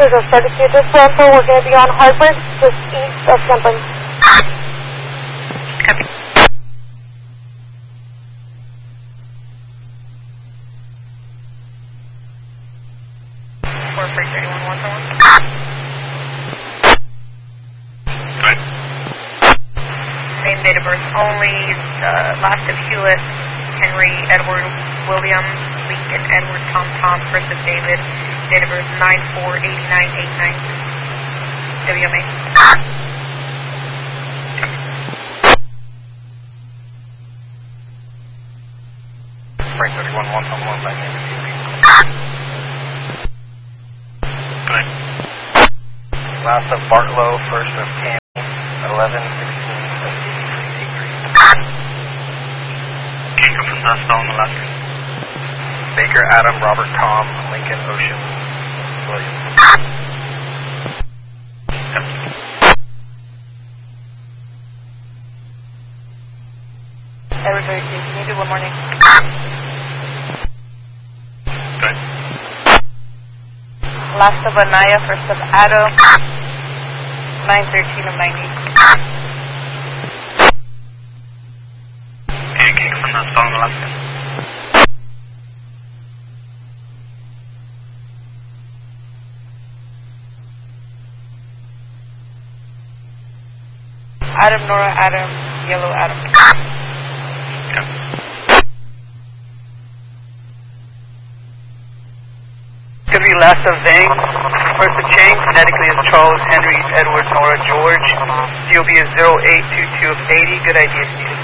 officers are started to dismantle. We're going to be on Harbor, just east of Semplin. Copy. Same date of birth only, last of Hewitt, Henry, Edward, William, Lincoln, Edward, Tom, first of David, date of birth 9/4/8989, WMA. Frank 31, 111, back in. Good. Last of Bartlow, first of Tammy, 11/16/83. Can you confirm that spell on the last name? Baker, Adam, Robert, Tom, Lincoln, Ocean, William. Edward 32, can you do one more name? Good. Last of Anaya, first of Adam, 9/13/90. Can you confirm that spell on the last name? Adam, Nora, Adam, Yellow, Adam. Could be last of Zhang, first of Chang, phonetically is Charles, Henry, Edward, Nora, George. COB is 0822 of 80. Good idea, Steve.